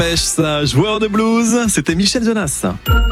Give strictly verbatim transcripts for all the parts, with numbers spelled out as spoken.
Pêche ça, joueur de blues, c'était Michel Jonas.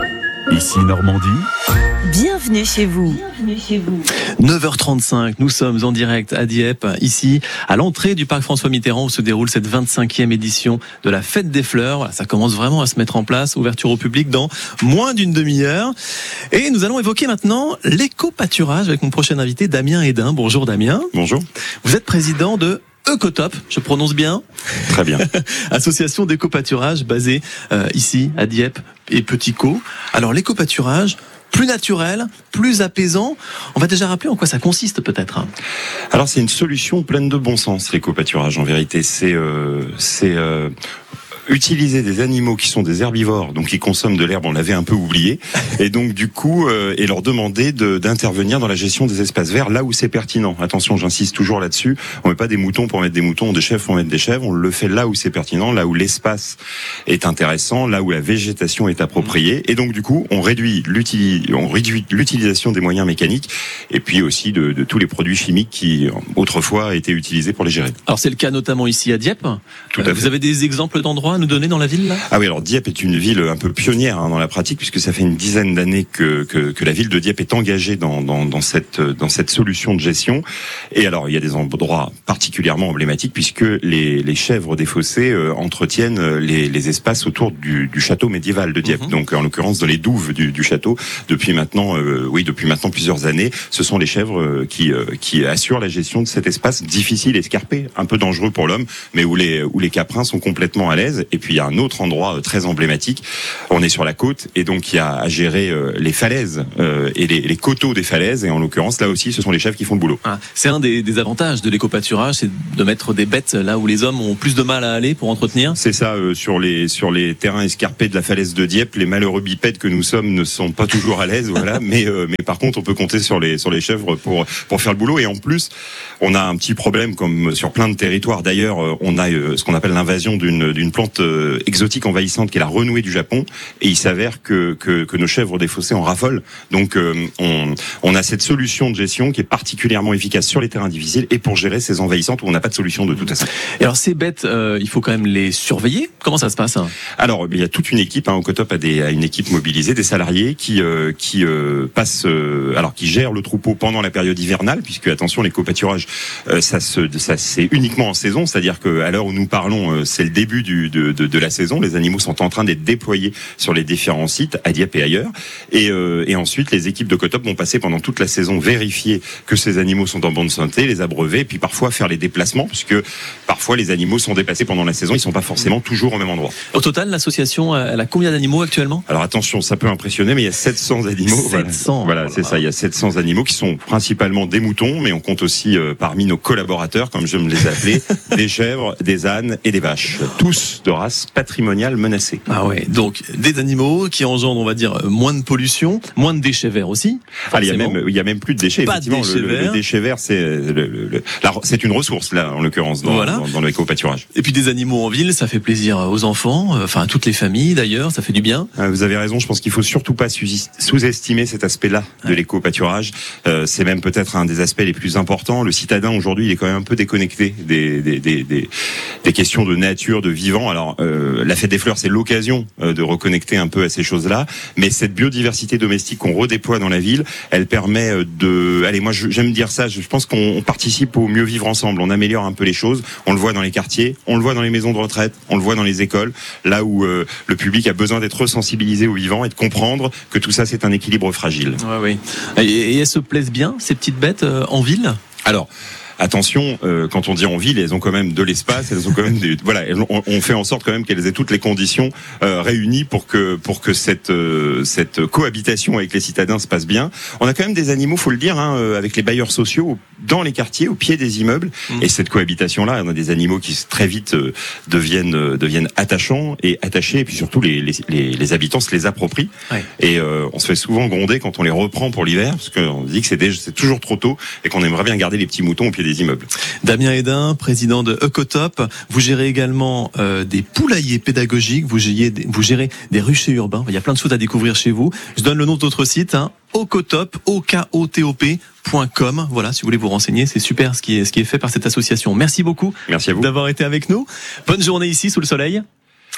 Ici Normandie. Bienvenue chez vous. Bienvenue chez vous. neuf heures trente-cinq, nous sommes en direct à Dieppe, ici, à l'entrée du parc François Mitterrand, où se déroule cette vingt-cinquième édition de la Fête des Fleurs. Voilà, ça commence vraiment à se mettre en place, ouverture au public dans moins d'une demi-heure. Et nous allons évoquer maintenant l'éco-pâturage avec mon prochain invité, Damien Hédin. Bonjour Damien. Bonjour. Vous êtes président de Ecotop, je prononce bien. Très bien. Association d'éco-pâturage basée euh, ici à Dieppe et Petit Caux. Alors l'éco-pâturage, plus naturel, plus apaisant. On va déjà rappeler en quoi ça consiste peut-être. Alors c'est une solution pleine de bon sens, l'éco-pâturage. En vérité, c'est euh, c'est euh, utiliser des animaux qui sont des herbivores, donc qui consomment de l'herbe, on l'avait un peu oublié, et donc du coup, euh, et leur demander de, d'intervenir dans la gestion des espaces verts là où c'est pertinent. Attention, j'insiste toujours là-dessus, on met pas des moutons pour mettre des moutons, des chèvres pour mettre des chèvres, on le fait là où c'est pertinent, là où l'espace est intéressant, là où la végétation est appropriée, et donc du coup, on réduit, l'util, on réduit l'utilisation des moyens mécaniques, et puis aussi de, de tous les produits chimiques qui autrefois étaient utilisés pour les gérer. Alors c'est le cas notamment ici à Dieppe. Tout à fait. Vous avez des exemples d'endroits à nous donner dans la ville là ? Ah oui, alors Dieppe est une ville un peu pionnière hein, dans la pratique, puisque ça fait une dizaine d'années que, que, que la ville de Dieppe est engagée dans, dans, dans, cette, dans cette solution de gestion. Et alors, il y a des endroits particulièrement emblématiques, puisque les, les chèvres des fossés euh, entretiennent les, les espaces autour du, du château médiéval de Dieppe. Mm-hmm. Donc, en l'occurrence, dans les douves du, du château, depuis maintenant, euh, oui, depuis maintenant plusieurs années, ce sont les chèvres euh, qui, euh, qui assurent la gestion de cet espace difficile, escarpé, un peu dangereux pour l'homme, mais où les, où les caprins sont complètement à l'aise. Et puis, il y a un autre endroit très emblématique. On est sur la côte et donc il y a à gérer euh, les falaises euh, et les, les coteaux des falaises. Et en l'occurrence, là aussi, ce sont les chèvres qui font le boulot. Ah, c'est un des, des avantages de l'éco-pâturage, c'est de mettre des bêtes là où les hommes ont plus de mal à aller pour entretenir. C'est ça, euh, sur les sur les terrains escarpés de la falaise de Dieppe, les malheureux bipèdes que nous sommes ne sont pas toujours à l'aise, voilà. Mais euh, mais par contre, on peut compter sur les sur les chèvres pour pour faire le boulot. Et en plus, on a un petit problème comme sur plein de territoires. D'ailleurs, euh, on a euh, ce qu'on appelle l'invasion d'une d'une plante euh, exotique envahissante qui est la renouée du Japon, et il s'avère que que, que nos chèvres des fossés en raffolent. Donc euh, on on a cette solution de gestion qui est particulièrement efficace sur les terrains difficiles et pour gérer ces envahissantes où on n'a pas de solution de toute façon. Et alors ces bêtes, euh, il faut quand même les surveiller. Comment ça se passe hein ? Alors il y a toute une équipe. Hein, Ecotop a des a une équipe mobilisée, des salariés qui euh, qui euh, passent, euh, alors qui gèrent le troupeau pendant la période hivernale, puisque attention, l'éco-pâturage euh, ça se ça c'est uniquement en saison, c'est-à-dire que à l'heure où nous parlons, euh, c'est le début du de, de de la saison. Les animaux sont en train d'être déployés sur les différents sites, à Dieppe et ailleurs. Et, euh, et ensuite, les équipes de Ecotop vont passer pendant toute la saison vérifier que ces animaux sont en bonne santé, les abreuver, et puis parfois faire les déplacements, puisque parfois les animaux sont déplacés pendant la saison, ils sont pas forcément toujours au même endroit. Au total, l'association, elle a combien d'animaux actuellement ? Alors attention, ça peut impressionner, mais il y a sept cents animaux. sept cents Voilà, voilà c'est ça, il y a sept cents animaux qui sont principalement des moutons, mais on compte aussi euh, parmi nos collaborateurs, comme je me les appelais, des chèvres, des ânes et des vaches. Tous de race patrimoniale menacée. Ah ouais, donc des animaux qui engendrent, on va dire, moins de pollution, moins de déchets verts aussi. Ah, il y a même, il y a même plus de déchets. Pas effectivement, de déchets le, le, le déchet vert, c'est, le, le, le, la, c'est une ressource là, en l'occurrence, dans, voilà. dans, dans l'éco-pâturage. Et puis des animaux en ville, ça fait plaisir aux enfants, enfin à toutes les familles d'ailleurs, ça fait du bien. Vous avez raison, je pense qu'il faut surtout pas sous-estimer cet aspect-là de ouais. l'éco-pâturage. Euh, c'est même peut-être un des aspects les plus importants. Le citadin aujourd'hui, il est quand même un peu déconnecté des des des des, des questions de nature, de vivant. Alors euh, la fête des fleurs, c'est l'occasion euh, de reconnecter un peu à ces choses-là, mais cette biodiversité domestique qu'on redéploie dans la ville, elle permet de, allez, moi j'aime dire ça, je pense qu'on participe au mieux vivre ensemble, on améliore un peu les choses, on le voit dans les quartiers, on le voit dans les maisons de retraite, on le voit dans les écoles, là où euh, le public a besoin d'être sensibilisé au vivant et de comprendre que tout ça c'est un équilibre fragile. Ouais, oui. Et, et elles se plaisent bien, ces petites bêtes euh, en ville ? Alors, attention, euh, quand on dit en ville, elles ont quand même de l'espace, elles ont quand même des, voilà, elles ont, on fait en sorte quand même qu'elles aient toutes les conditions euh, réunies pour que pour que cette euh, cette cohabitation avec les citadins se passe bien. On a quand même des animaux, faut le dire, hein, avec les bailleurs sociaux dans les quartiers, au pied des immeubles, mmh. et cette cohabitation-là, on a des animaux qui très vite euh, deviennent euh, deviennent attachants et attachés, et puis surtout les les les, les habitants se les approprient. Ouais. Et euh, on se fait souvent gronder quand on les reprend pour l'hiver, parce qu'on dit que c'est déjà, c'est toujours trop tôt et qu'on aimerait bien garder les petits moutons au pied des immeubles. Damien Hédin, président de Ecotop, vous gérez également euh, des poulaillers pédagogiques, vous gérez, des, vous gérez des ruchers urbains, il y a plein de choses à découvrir chez vous. Je donne le nom de votre site, hein, Ecotop, O K O T O P point com. Voilà, si vous voulez vous renseigner, c'est super ce qui est, ce qui est fait par cette association. Merci beaucoup Merci à vous d'avoir été avec nous. Bonne journée ici sous le soleil.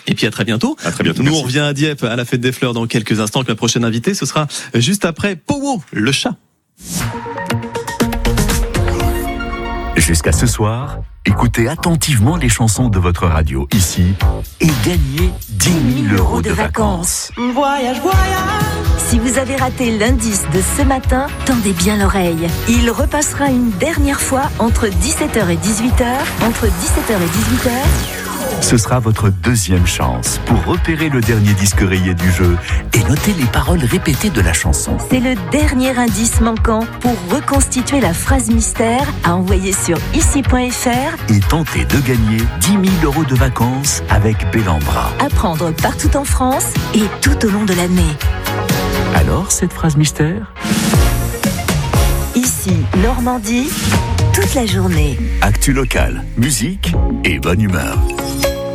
Et puis à très bientôt. À très bientôt. Nous, merci. on revient à Dieppe à la Fête des Fleurs dans quelques instants avec la prochaine invitée. Ce sera juste après Powo, le chat. Jusqu'à ce soir, écoutez attentivement les chansons de votre radio ici et gagnez dix mille euros de vacances. Voyage, voyage. Si vous avez raté l'indice de ce matin, tendez bien l'oreille. Il repassera une dernière fois entre dix-sept heures et dix-huit heures. Entre dix-sept heures et dix-huit heures. Ce sera votre deuxième chance pour repérer le dernier disque rayé du jeu et noter les paroles répétées de la chanson. C'est le dernier indice manquant pour reconstituer la phrase mystère à envoyer sur ici point f r Et tenter de gagner dix mille euros de vacances avec Bellambra. à prendre partout en France et tout au long de l'année. Alors, cette phrase mystère ? Ici, Normandie, toute la journée. Actu local, musique et bonne humeur.